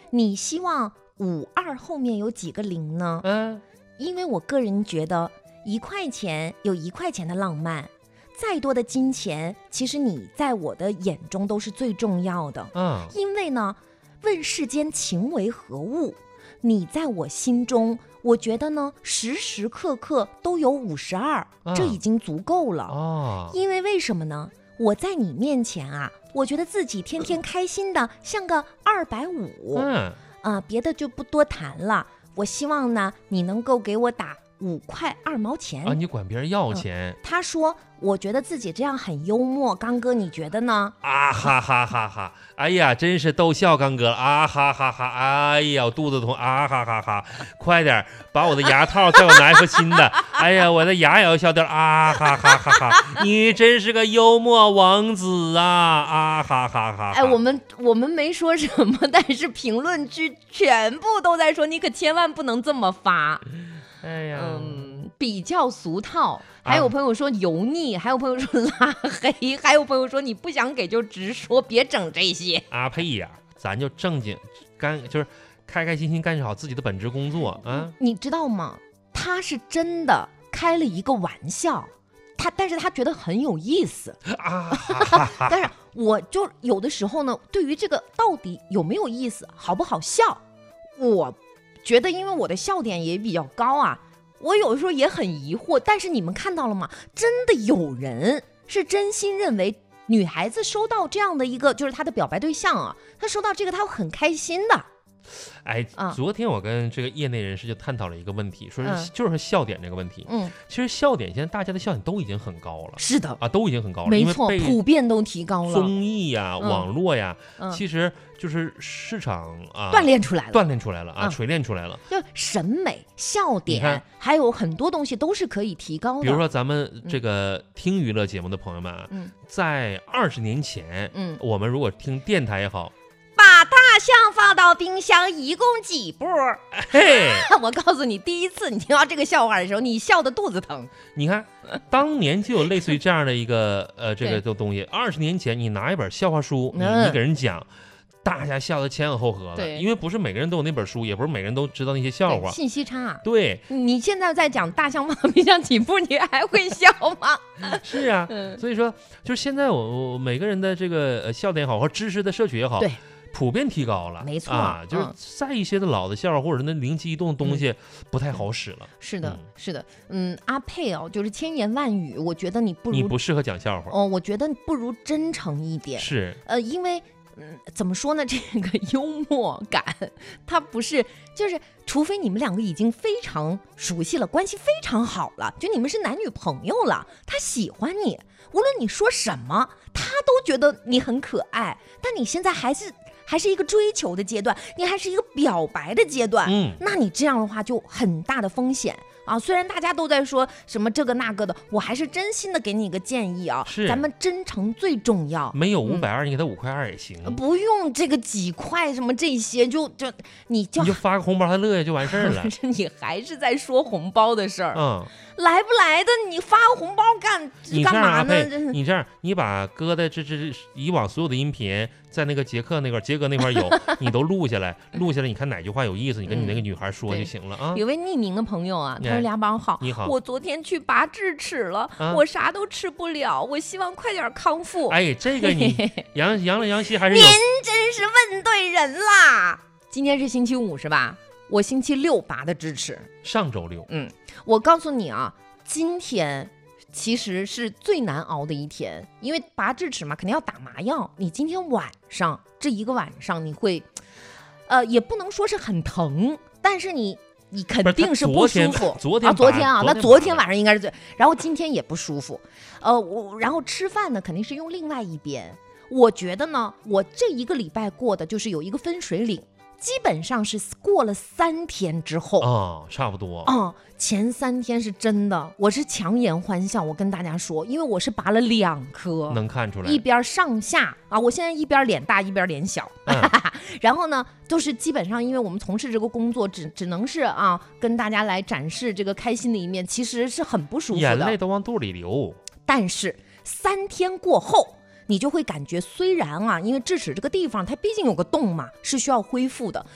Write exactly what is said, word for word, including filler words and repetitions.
你希望五二后面有几个零呢？ 嗯， 因为我个人觉得一块钱有一块钱的浪漫，再多的金钱，其实你在我的眼中都是最重要的。 嗯， 因为呢，问世间情为何物，你在我心中，我觉得呢，时时刻刻都有五十二，这已经足够了。 哦， 因为为什么呢？我在你面前啊，我觉得自己天天开心的像个二百五。 嗯， 啊，别的就不多谈了。我希望呢，你能够给我打五块二毛钱啊！你管别人要钱？ 嗯、他说，我觉得自己这样很幽默。刚哥，你觉得呢？ 啊哈哈哈哈！哎呀，真是逗笑刚哥了啊哈哈哈！哎呀，我肚子痛啊哈哈哈！快点把我的牙套再给我拿一副新的。哎呀，我的牙也要消掉了啊哈哈哈哈！你真是个幽默王子啊啊哈哈哈！ 哎，我们我们没说什么，但是评论区全部都在说，你可千万不能这么发。 哎呀， 嗯，比较俗套，还有朋友说油腻，啊、还有朋友说拉黑，还有朋友说你不想给就直说，别整这些。 阿佩呀，咱就正经干，就是开开心心干好自己的本职工作啊。 你知道吗？他是真的开了一个玩笑，他但是他觉得很有意思啊。 但是我就有的时候呢，对于这个到底有没有意思，好不好笑，我觉得因为我的笑点也比较高啊，我有的时候也很疑惑。但是你们看到了吗？真的有人是真心认为女孩子收到这样的一个，就是她的表白对象啊，她收到这个她会很开心的。 哎，昨天我跟这个业内人士就探讨了一个问题，说是、 嗯、 就是笑点这个问题。 嗯， 其实笑点现在大家的笑点都已经很高了。 是的啊，都已经很高了， 没错，普遍都提高了。 综艺呀、 嗯、 网络呀、 嗯， 其实就是市场啊锻炼出来了， 锻炼出来了啊， 嗯、 锤炼出来了。 就审美、笑点，还有很多东西都是可以提高的。 比如说咱们这个听娱乐节目的朋友们啊， 嗯、 在二十年前， 嗯， 我们如果听电台也好。 把大象放到冰箱一共几步？ 嘿， 我告诉你，第一次你听到这个笑话的时候，你笑得肚子疼。 你看，当年就有类似于这样的一个呃这个东西。二十年前，你拿一本笑话书，你你给人讲，大家笑得前仰后合的，因为不是每个人都有那本书，也不是每个人都知道那些笑话， 信息差。 对， 你现在在讲大象放到冰箱几步，你还会笑吗？ 是啊，所以说，就是现在我我每个人的这个呃笑点也好，或知识的摄取也好， 对。 普遍提高了， 没错啊，就是再一些的老的笑话或者那灵机一动的东西不太好使了。 嗯、是的，嗯、是的，嗯，阿佩哦，就是千言万语，我觉得你不如你不适合讲笑话哦，我觉得不如真诚一点。 是， 呃，因为嗯，怎么说呢，这个幽默感，它不是就是，除非你们两个已经非常熟悉了，关系非常好了，就你们是男女朋友了，他喜欢你，无论你说什么，他都觉得你很可爱，但你现在还是。还是一个追求的阶段，你还是一个表白的阶段， 嗯， 那你这样的话就很大的风险啊。虽然大家都在说什么这个那个的，我还是真心的给你一个建议啊， 是咱们真诚最重要。 没有五百二，你给他五块二也行， 不用这个几块什么这些，就就你就你就发个红包，他乐呀就完事儿了。 可是你还是在说红包的事儿， 嗯， 来不来的？你发个红包干干嘛呢？ 你这样，你把哥的这这以往所有的音频，在那个杰克那块、杰哥那块有，你都录下来，录下来，你看哪句话有意思，你跟你那个女孩说就行了啊。 有位匿名的朋友啊，他说：“梁宝好， 你好， 我昨天去拔智齿了， 啊、 我啥都吃不了，我希望快点康复。” 哎，这个你杨杨了杨希还是有您真是问对人啦！今天是星期五是吧？我星期六拔的智齿， 上周六。 嗯，我告诉你啊，今天其实是最难熬的一天，因为拔智齿嘛，肯定要打麻药。你今天晚上这一个晚上，你会，呃，也不能说是很疼，但是你你肯定是不舒服。 昨天啊，昨天啊，那昨天晚上应该是最，然后今天也不舒服。呃，我然后吃饭呢，肯定是用另外一边。我觉得呢，我这一个礼拜过的就是有一个分水岭。基本上是过了三天之后啊、哦，差不多啊、嗯。前三天是真的，我是强颜欢笑。我跟大家说，因为我是拔了两颗， 能看出来， 一边上下啊，我现在一边脸大一边脸小，嗯、然后呢，都是基本上，因为我们从事这个工作，只只能是啊，跟大家来展示这个开心的一面，其实是很不舒服的， 眼泪都往肚里流。 但是三天过后。你就会感觉，虽然啊，因为智齿这个地方它毕竟有个洞嘛，是需要恢复的，